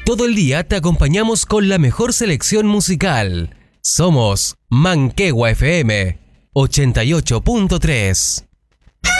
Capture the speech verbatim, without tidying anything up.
Todo el día te acompañamos con la mejor selección musical. Somos Manquehue F M ochenta y ocho punto tres.